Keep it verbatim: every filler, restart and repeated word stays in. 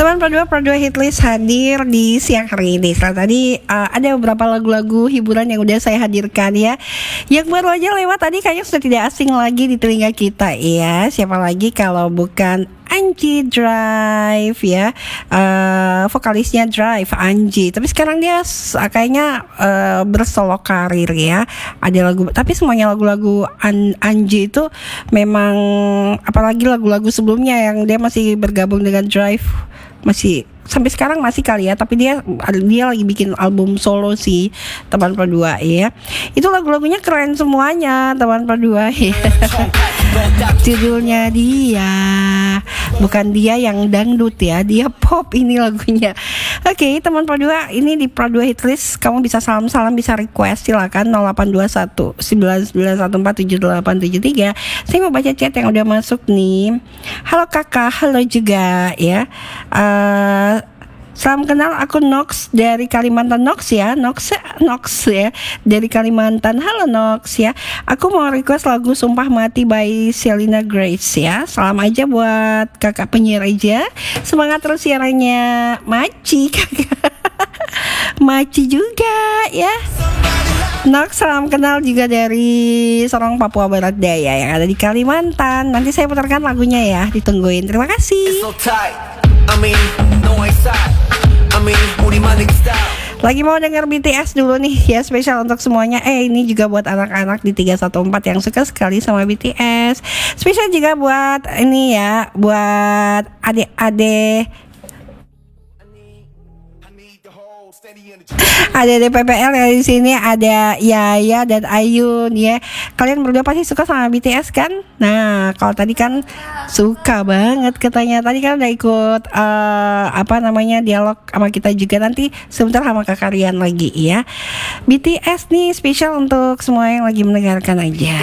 Teman Pro dua Pro dua Hitlist hadir di siang hari ini. Setelah tadi uh, ada beberapa lagu-lagu hiburan yang udah saya hadirkan ya. Yang baru aja lewat tadi kayaknya sudah tidak asing lagi di telinga kita ya. Siapa lagi kalau bukan Anji Drive ya, uh, vokalisnya Drive Anji. Tapi sekarang dia kayaknya uh, bersolo karir ya. Ada lagu, tapi semuanya lagu-lagu An- Anji itu memang, apalagi lagu-lagu sebelumnya yang dia masih bergabung dengan Drive, masih sampai sekarang masih kali ya. Tapi dia dia lagi bikin album solo sih teman Pro dua ya. Itu lagu-lagunya keren semuanya teman Pro dua ya. Judulnya dia, bukan dia yang dangdut ya, dia pop ini lagunya. Oke, okay, teman Pro dua, ini di Pro dua Hitlist kamu bisa salam-salam, bisa request, silakan nol delapan dua satu sembilan sembilan satu empat tujuh delapan tujuh tiga. Saya mau baca chat yang udah masuk nih. Halo kakak, halo juga ya. Uh, Salam kenal, aku Nox dari Kalimantan. Nox ya, Nox, Nox ya, dari Kalimantan. Halo Nox ya. Aku mau request lagu Sumpah Mati by Selena Grace ya. Salam aja buat kakak penyiar aja. Semangat terus siarannya. Maci kakak. Maci juga ya. Nox, salam kenal juga dari Sorong, Papua Barat Daya yang ada di Kalimantan. Nanti saya putarkan lagunya ya, ditungguin. Terima kasih. Lagi mau denger B T S dulu nih ya, spesial untuk semuanya. Eh ini juga buat anak-anak di tiga satu empat yang suka sekali sama B T S. Spesial juga buat ini ya, buat adik-adik, ada di P P L ya, di sini ada Yaya dan Ayun ya. Kalian berdua pasti suka sama B T S kan? Nah, kalau tadi kan suka banget katanya. Tadi kan udah ikut uh, apa namanya dialog sama kita juga. Nanti sebentar sama Kak Rian lagi ya. B T S nih spesial untuk semua yang lagi mendengarkan aja.